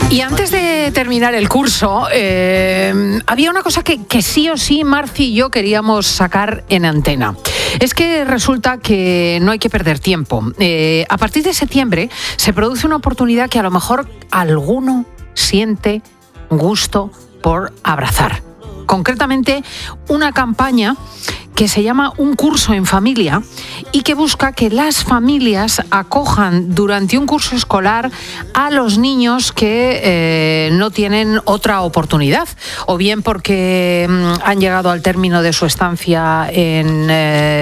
Y antes de terminar el curso, había una cosa que sí o sí Marci y yo queríamos sacar en antena. Es que resulta que no hay que perder tiempo. A partir de septiembre se produce una oportunidad que a lo mejor alguno siente gusto por abrazar. Concretamente, una campaña que se llama Un curso en familia y que busca que las familias acojan durante un curso escolar a los niños que no tienen otra oportunidad, o bien porque han llegado al término de su estancia en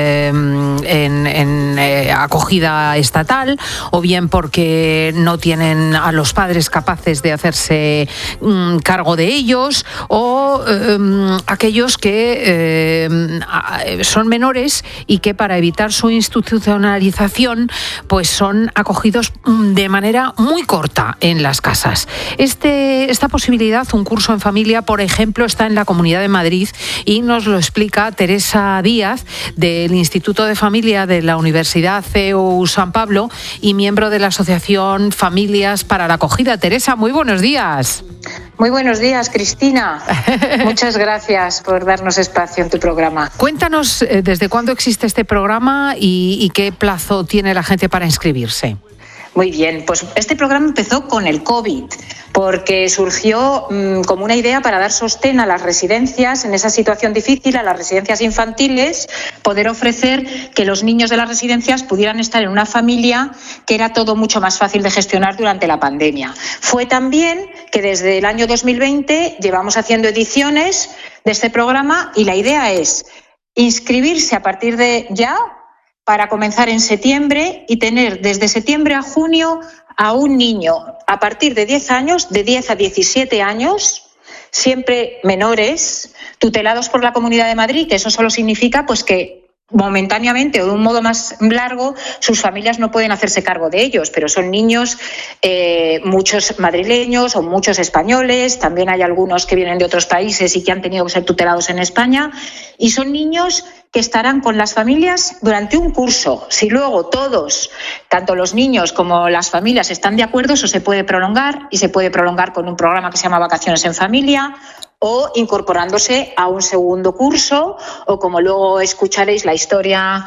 acogida estatal, o bien porque no tienen a los padres capaces de hacerse cargo de ellos, o aquellos que son menores y que para evitar su institucionalización pues son acogidos de manera muy corta en las casas. Esta posibilidad, un curso en familia, por ejemplo, está en la Comunidad de Madrid y nos lo explica Teresa Díaz del Instituto de Familia de la Universidad CEU San Pablo y miembro de la Asociación Familias para la Acogida. Teresa, muy buenos días. Muy buenos días, Cristina. Muchas gracias por darnos espacio en tu programa. Cuéntanos desde cuándo existe este programa y qué plazo tiene la gente para inscribirse. Muy bien, pues este programa empezó con el COVID, porque surgió como una idea para dar sostén a las residencias en esa situación difícil, a las residencias infantiles, poder ofrecer que los niños de las residencias pudieran estar en una familia, que era todo mucho más fácil de gestionar durante la pandemia. Fue también que desde el año 2020 llevamos haciendo ediciones de este programa y la idea es inscribirse a partir de ya, para comenzar en septiembre y tener desde septiembre a junio a un niño a partir de 10 años, de 10 a 17 años, siempre menores, tutelados por la Comunidad de Madrid, que eso solo significa pues que momentáneamente o de un modo más largo sus familias no pueden hacerse cargo de ellos, pero son niños, muchos madrileños o muchos españoles, también hay algunos que vienen de otros países y que han tenido que ser tutelados en España, y son niños que estarán con las familias durante un curso. Si luego todos, tanto los niños como las familias, están de acuerdo, eso se puede prolongar, y se puede prolongar con un programa que se llama Vacaciones en Familia, o incorporándose a un segundo curso, o como luego escucharéis la historia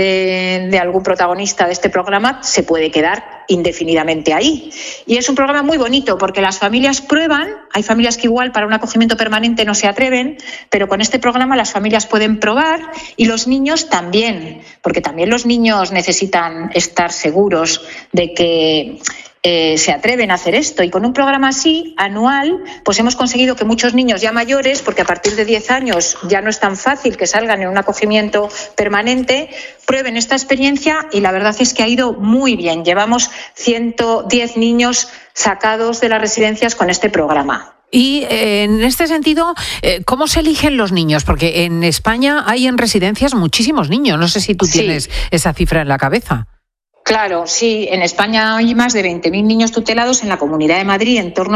de algún protagonista de este programa, se puede quedar indefinidamente ahí. Y es un programa muy bonito porque las familias prueban, hay familias que igual para un acogimiento permanente no se atreven, pero con este programa las familias pueden probar y los niños también, porque también los niños necesitan estar seguros de que se atreven a hacer esto, y con un programa así, anual, pues hemos conseguido que muchos niños ya mayores, porque a partir de 10 años ya no es tan fácil que salgan en un acogimiento permanente, prueben esta experiencia, y la verdad es que ha ido muy bien. Llevamos 110 niños sacados de las residencias con este programa. Y en este sentido, ¿cómo se eligen los niños? Porque en España hay en residencias muchísimos niños. No sé si tú tienes esa cifra en la cabeza. Claro, sí. En España hay más de 20.000 niños tutelados, en la Comunidad de Madrid en torno